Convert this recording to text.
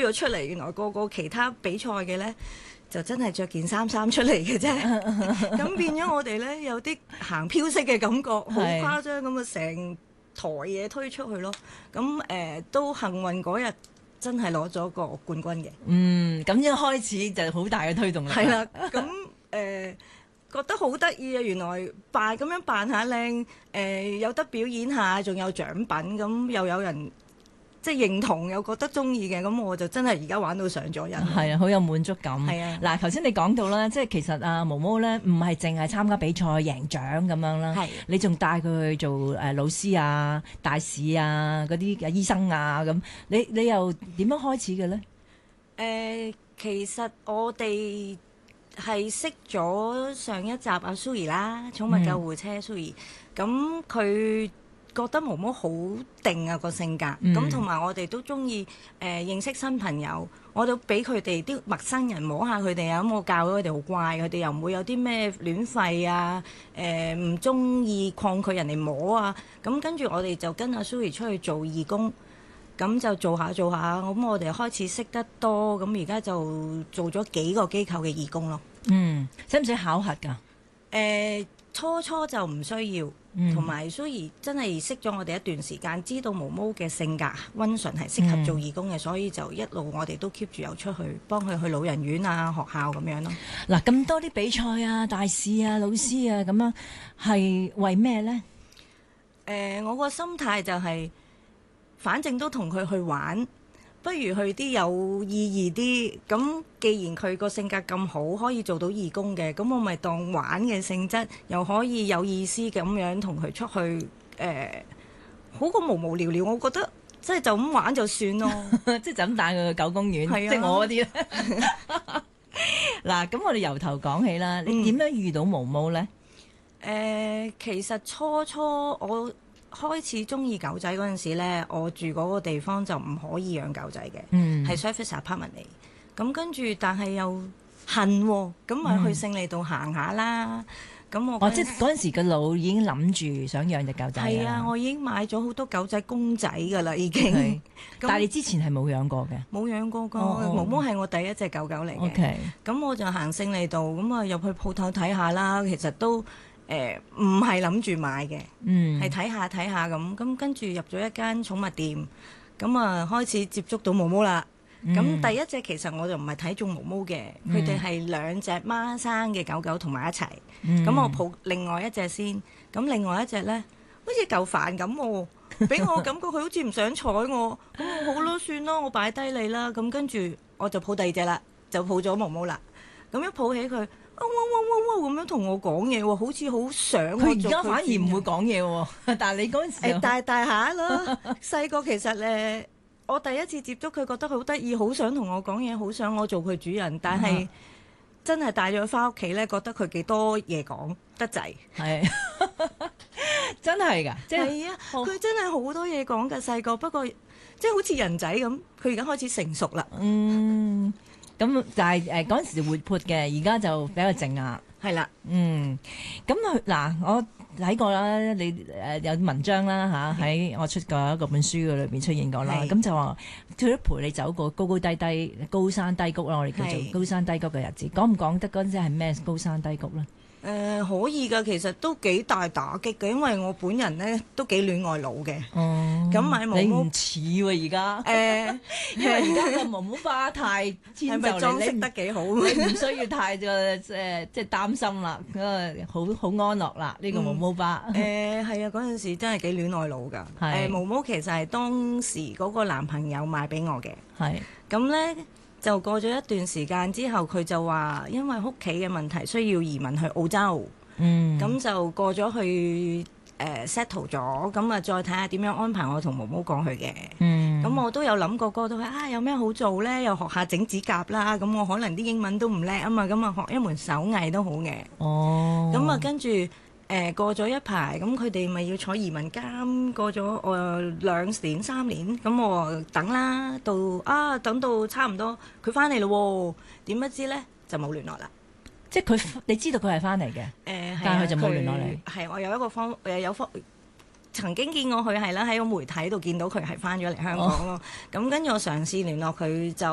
咗出嚟，原來個其他比賽嘅咧就真係着件衫出嚟嘅啫。咁變咗我哋咧有啲行飄色嘅感覺，好誇張咁啊！成台嘢推出去咯。咁都幸運嗰日真係攞咗個冠軍嘅。 咁一開始就好大嘅推動力。 係啦，咁覺得好得意啊！原來咁樣扮下靚，有得表演下，仲有獎品，咁又有人即係認同，又覺得中意嘅，咁我就真係而家玩到上咗癮。 係啊，好有滿足感。 係啊， 嗱，頭先你講到啦，即係其實啊毛毛咧，唔係淨係參加比賽贏獎咁樣啦。 係， 你仲帶佢去做老師啊、大使啊、嗰啲醫生啊咁。你又點樣開始嘅咧？ 其實我哋係識咗上一集阿 Suri 啦，寵物救護車 Suri，咁佢覺得毛毛好定啊個性格，咁同埋我哋都中意認識新朋友，我都俾佢哋啲陌生人摸下佢哋啊，咁我教咗佢哋好乖，佢哋又唔會有啲咩亂吠啊，唔中意抗拒人哋摸啊，咁跟住我哋就跟阿 Suri 出去做義工。咁就做下，咁我哋開始識得多，咁而家就做咗幾個機構嘅義工咯。 使唔使考核㗎？ 初就唔需要，同埋雖然真係識咗我哋一段時間，知道毛毛嘅性格溫順係適合做義工嘅，所以就一路我哋都 keep 住有出去幫佢去老人院啊、學校咁樣咯。 嗱，咁多啲比賽啊、大使啊、老師啊咁樣，係為咩呢？ 我個心態就係、反正都同佢去玩，不如去啲有意義啲。咁既然佢個性格咁好，可以做到義工嘅，咁我咪當玩嘅性質，又可以有意思咁樣同佢出去。好過無無聊聊，我覺得即係就咁玩就算咯。 即係就咁帶佢去狗公園，即係我嗰啲咧。嗱，咁我哋由頭講起啦。你點樣遇到毛毛呢？ 其實初我開始中意狗仔嗰陣時咧，我住嗰個地方就唔可以養狗仔嘅，係 service apartment 嚟。咁跟住，但係又恨喎，咁咪去勝利道行下啦。咁我即係嗰陣時個腦已經諗住想養隻狗仔。 係啊，我已經買咗好多狗仔公仔㗎啦，已經。 但係你之前係冇養過嘅？ 冇養過㗎。毛毛係我第一隻狗狗嚟嘅。咁我就行勝利道，咁啊入去鋪頭睇下啦。其實都唔係諗住買嘅，係睇下咁。咁跟住入咗一間寵物店，咁啊開始接觸到毛毛啦。咁第一隻其實我就唔係睇中毛毛嘅，佢哋係兩隻孖生嘅狗狗同埋一齊。咁我抱另外一隻先，咁另外一隻呢，好似嚿飯咁喎，俾我感覺佢好似唔想睬我。咁我好咯，算咯，我擺低你啦。咁跟住我就抱第二隻啦，就抱咗毛毛啦。咁一抱起佢，汪汪汪咁樣同我講嘢喎，好似好想我做佢。 佢而家反而唔會講嘢喎，但係你嗰陣時大下咯。細個其實我第一次接觸佢，覺得佢好得意，好想同我講嘢，好想我做佢主人。但係真係帶咗佢翻屋企咧，覺得佢幾多嘢講得滯。係真係㗎，即係啊，佢真係好多嘢講㗎。細個不過即係好似人仔咁，佢而家開始成熟啦。 咁但係嗰陣時活潑嘅，而家就比較靜啦。 係啦， 咁嗱，我睇過啦，你有文章啦嚇，喺我出過一個本書嘅裏邊出現過啦。咁就話佢都陪你走過高高低低、高山低谷啦，我哋叫做高山低谷嘅日子。講唔講得嗰陣時係咩高山低谷咧？ 可以㗎，其實都幾大打擊嘅，因為我本人咧都幾戀愛腦嘅。咁買毛毛你唔似喎而家。因為而家個毛毛花太遷就係咪裝飾得幾好？ 你唔需要太即係擔心啦，好安樂啦呢個毛毛花。 係啊，嗰陣時真係幾戀愛腦㗎。毛毛其實係當時嗰個男朋友買俾我嘅。係。咁咧。就過咗一段時間之後，佢就話因為屋企嘅問題需要移民去澳洲，咁就過咗去settle 咗，咁啊再睇下點樣安排我同毛毛過去嘅。咁我都有諗過嗰度有咩好做呢？又學下整指甲啦，咁我可能啲英文都唔叻啊嘛，咁啊學一門手藝都好嘅。咁啊跟住。過咗一排，咁佢哋咪要坐移民監，過咗2年3年，咁我等啦，等到差唔多佢翻嚟咯，點不知咧就冇聯絡啦。 即係你知道佢係翻嚟嘅，但係佢就冇聯絡你。 係我有一個曾經見過佢係啦，喺個媒體度見到佢係翻咗嚟香港咯。咁跟住我嘗試聯絡佢就